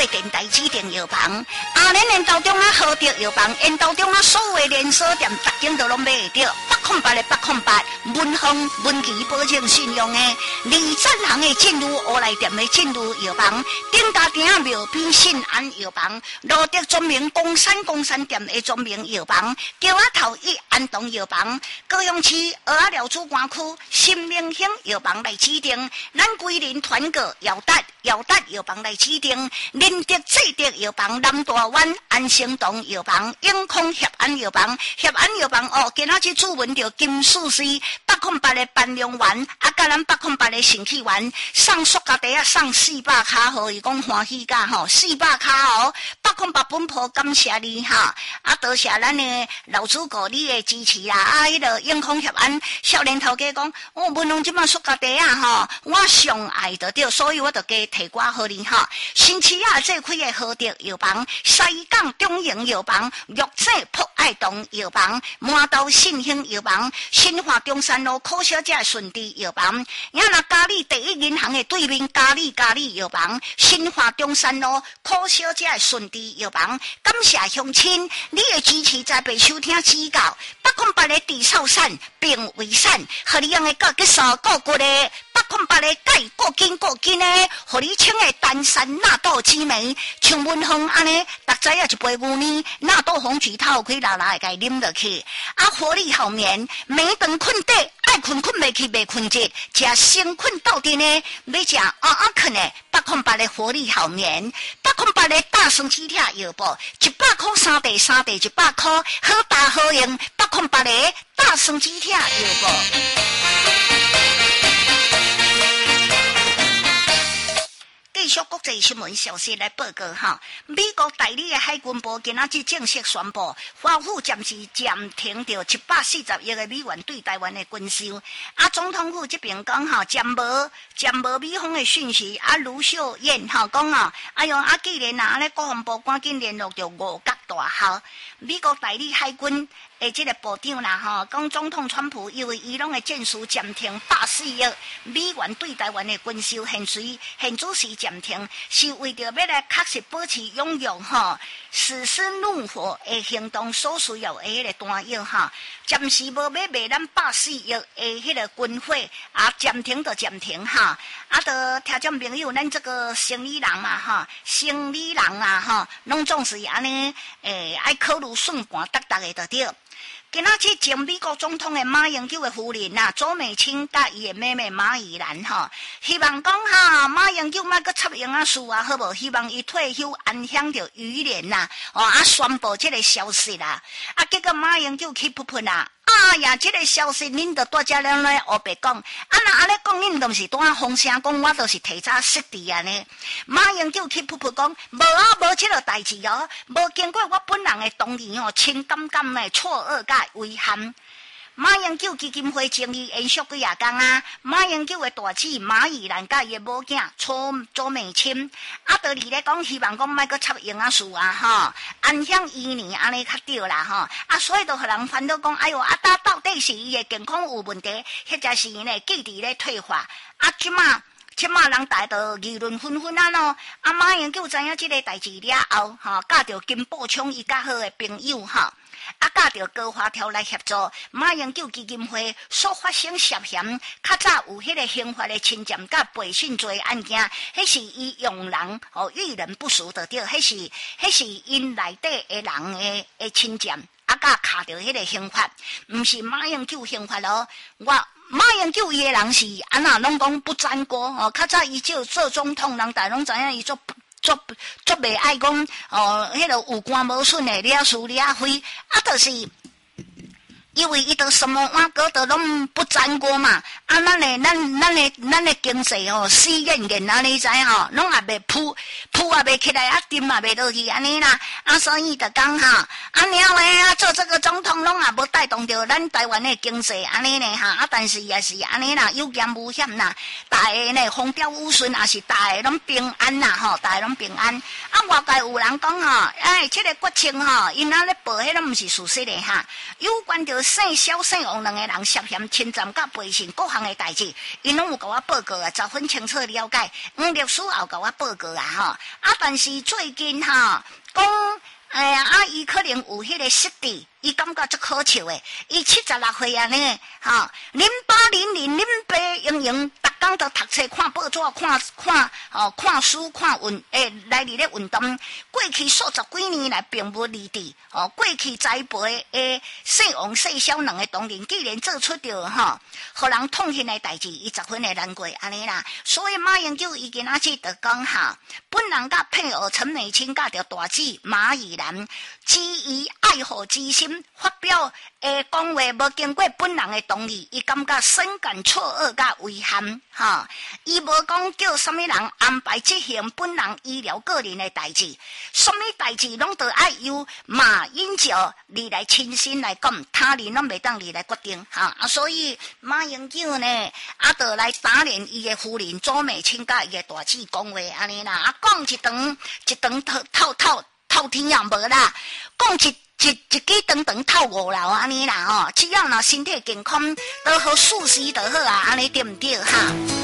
电台指定药房。咱沿道中好着药房，沿道中所有的连锁店，逐间都拢买得到。808文丰文奇保证信用的二展行的进入乌来店的进入药房，顶家店庙边信安药房，罗德专名公山店的专名药房，桥仔头一安东药房，高雄市蚵仔寮主管区新明兴药房来指定，咱桂林团购耀达药房来指定，林德制德药房南大湾安兴东药房永康协安药房哦，今仔日主文着金属丝808的半量丸，甲咱808的神气丸，送塑胶袋送400卡号，伊讲欢喜甲吼，400卡号808本铺感谢你哈，多谢咱的老主顾你的支持啦，迄个永康协安少年头家讲，文龙即马塑胶袋吼，我上爱得着，所以我就加提我互你哈。新市这开的好德药房，西港中营药房，玉井博爱洞药房，满道信兴药房，新华中山路柯小姐顺治药房，那嘉里第一银行的对面嘉里药房，新华中山路柯小姐顺治药房，感谢乡亲你的支持，再被收听指教，808的地少散并为善，和你用的个结束个骨的808的钙过筋的，和你请的丹山纳豆之美，像文风安尼，逐知影一杯牛奶，纳豆红曲头开拉会甲啉落去，活力好眠，每顿困得爱困袂去袂困着，食先困到底呢，要食困的808的活力好眠，808的大生鸡跳药包，100块3袋100块，好大好用，808的大生鸡跳药包。继续国际新闻消息来报告哈，美国代理的海军部今仔日正式宣布，华府暂时暂停掉740亿的美元对台湾的军售。总统府这边讲哈，暂无美方的讯息。卢秀燕哈讲既然咧国防部赶紧联络着五角大校，美国代理海军这个部长啦讲总统川普因为伊拢的战术暂停84亿美元对台湾的军售，现主时暂停，是为着要来确实保持拥有实施怒火的行动所需要的迄个弹药暂时无要卖咱84亿的迄个军火暂停就暂停就听众朋友，咱这个生理人拢总是安尼爱考虑算盘达的就对。今仔日前美国总统的马英九的夫人周美青甲伊的妹妹马宜兰希望讲马英九莫阁插秧事好无？希望伊退休安享着余年宣布这个消息结果马英九去噗噗这个消息恁就大家人来黑白讲，那安尼讲恁都是当风声讲，我都是提早识字呢。马英九去噗噗讲，无这个代志无经过我本人的同意亲感的错愕甲遗憾。马英九基金会成立延续几啊天马英九的大姊马宜兰甲伊的某囝周美青道理咧讲，希望讲莫阁插秧事安享余年安尼较对啦所以就互人烦恼讲，哎哟到底是伊的健康有问题，或者是伊呢记忆咧退化即马人大都议论纷纷马英九知影即个代志了后教着金宝昌伊较好的朋友教着高华条来协助马英九基金会所发生涉嫌较早有迄个刑法的侵占甲背信罪案件，迄是伊用人遇人不淑的对，迄是因内底的人的侵占甲卡着迄个刑法，毋是马英九刑法马英九伊的人是拢讲不沾锅较早伊就做总统，人大拢知影伊做袂爱讲迄个有官无顺的了事了非就是因为伊都什么碗糕都拢不沾锅嘛咱的经济死严安尼知拢也袂铺也袂起来沉也袂落去安尼啦所以就讲了咧做这个总统拢也无带动着咱台湾的经济安尼呢但是也是安尼啦，有惊无险啦，大家呢风调雨顺，也是大家拢平安啦大家拢平安外界有人讲这个国庆因那咧报迄拢毋是事实的哈。有关着姓萧姓王两个人涉嫌侵占甲背信各项的代志，因拢有甲我报告十分清楚了解。律师也甲我报告但是最近讲伊可能有迄个失智，伊感觉足可笑的。伊76岁啊呢，恁爸恁恁爸英英，逐工都读册、看报纸、看书、看来伫咧运动。过去数十几年来并无离地，过去栽培的姓王姓萧两个同仁，既然做出着互人痛恨的代志，伊十分的难过安尼啦。所以马英九伊今仔日就讲本人甲配偶陈美清甲着大姊马怡然，基于爱护之心，发表讲话无经过本人的同意，伊感觉深感错愕甲遗憾伊无讲叫什么人安排执行本人医疗个人的代志，什么代志拢得爱由马英九你来亲身来讲，他人拢袂当你来决定所以马英九呢就来打脸伊的夫人周美清甲伊的大姊讲话安尼啦，讲一顿透天也无啦，讲一支长透5楼安尼啦只要若身体健康，都好舒适就好安尼对毋对